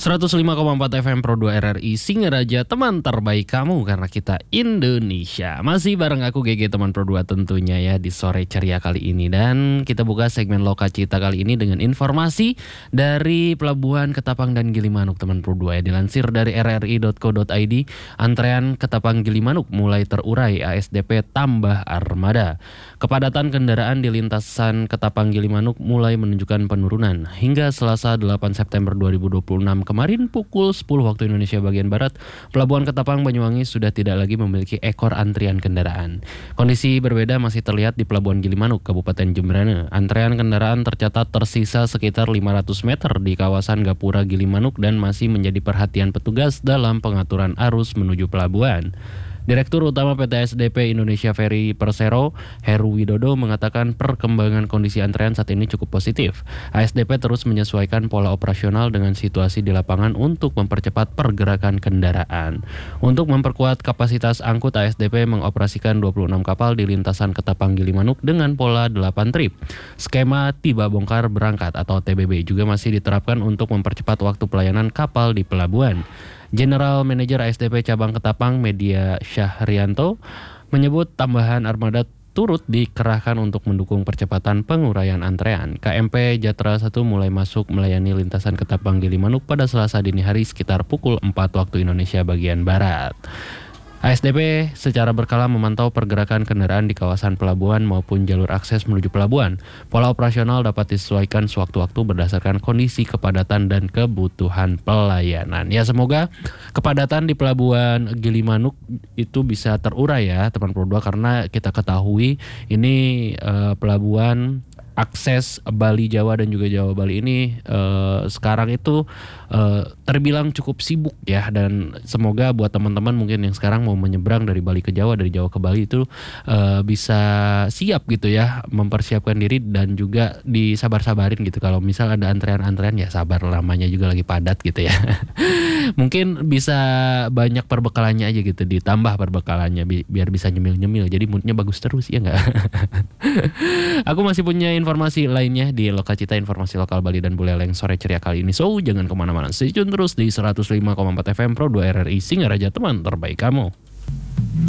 105,4 FM Pro 2 RRI Singaraja, teman terbaik kamu karena kita Indonesia. Masih bareng aku GG teman Pro 2 tentunya ya di sore ceria kali ini. Dan kita buka segmen Lokacita kali ini dengan informasi dari Pelabuhan Ketapang dan Gilimanuk teman Pro 2 ya. Dilansir dari rri.co.id, antrean Ketapang Gilimanuk mulai terurai, ASDP tambah armada. Kepadatan kendaraan di lintasan Ketapang Gilimanuk mulai menunjukkan penurunan. Hingga Selasa 8 September 2026 kemarin pukul 10 waktu Indonesia bagian Barat, Pelabuhan Ketapang Banyuwangi sudah tidak lagi memiliki ekor antrian kendaraan. Kondisi berbeda masih terlihat di Pelabuhan Gilimanuk, Kabupaten Jemberana. Antrean kendaraan tercatat tersisa sekitar 500 meter di kawasan Gapura Gilimanuk dan masih menjadi perhatian petugas dalam pengaturan arus menuju pelabuhan. Direktur Utama PT SDP Indonesia Ferry Persero, Heru Widodo, mengatakan perkembangan kondisi antrean saat ini cukup positif. ASDP terus menyesuaikan pola operasional dengan situasi di lapangan untuk mempercepat pergerakan kendaraan. Untuk memperkuat kapasitas angkut, ASDP mengoperasikan 26 kapal di lintasan Ketapang Gilimanuk dengan pola 8 trip. Skema tiba bongkar berangkat atau TBB juga masih diterapkan untuk mempercepat waktu pelayanan kapal di pelabuhan. General Manager ASDP Cabang Ketapang, Media Syahrianto, menyebut tambahan armada turut dikerahkan untuk mendukung percepatan penguraian antrean. KMP Jatra 1 mulai masuk melayani lintasan Ketapang Gilimanuk pada Selasa dini hari sekitar pukul 4 waktu Indonesia bagian Barat. ASDP secara berkala memantau pergerakan kendaraan di kawasan pelabuhan maupun jalur akses menuju pelabuhan. Pola operasional dapat disesuaikan sewaktu-waktu berdasarkan kondisi kepadatan dan kebutuhan pelayanan. Ya, semoga kepadatan di pelabuhan Gilimanuk itu bisa terurai ya teman Pro 2, karena kita ketahui ini pelabuhan akses Bali Jawa dan juga Jawa Bali ini sekarang itu terbilang cukup sibuk ya, dan semoga buat teman-teman mungkin yang sekarang mau menyeberang dari Bali ke Jawa, dari Jawa ke Bali itu bisa siap gitu ya, mempersiapkan diri dan juga disabar-sabarin gitu. Kalau misal ada antrean-antrean ya sabar, lamanya juga lagi padat gitu ya. Mungkin bisa banyak perbekalannya aja gitu, ditambah perbekalannya biar bisa nyemil-nyemil, jadi moodnya bagus terus ya enggak? Aku masih punya informasi lainnya di Lokacita, informasi lokal Bali dan Buleleng sore ceria kali ini. So, jangan kemana-mana, stay tune terus di 105,4 FM Pro 2 RRI Singaraja, teman terbaik kamu.